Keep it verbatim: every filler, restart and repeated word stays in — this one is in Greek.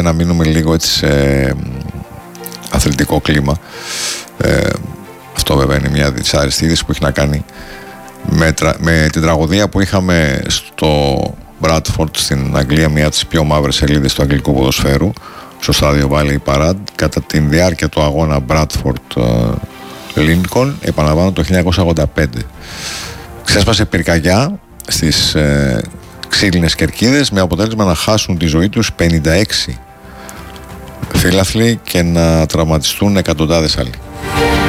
να μείνουμε λίγο έτσι σε αθλητικό κλίμα. Ε, αυτό βέβαια είναι μια δυσάρεστη είδηση που έχει να κάνει με, τρα, με την τραγωδία που είχαμε στο Bradford στην Αγγλία, μια από τις πιο μαύρες σελίδες του αγγλικού ποδοσφαίρου, στο στάδιο Valley Parade, κατά τη διάρκεια του αγώνα Bradford Lincoln, επαναλαμβάνω, το χίλια εννιακόσια ογδόντα πέντε. Ξέσπασε πυρκαγιά στις ε, ξύλινες κερκίδες, με αποτέλεσμα να χάσουν τη ζωή τους πενήντα έξι φίλαθλοι και να τραυματιστούν εκατοντάδες άλλοι.